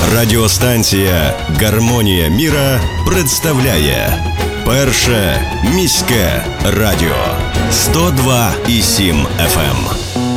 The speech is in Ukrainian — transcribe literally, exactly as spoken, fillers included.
Радіостанція «Гармонія міра» представляє Перше міське радіо сто два і сім еф ем.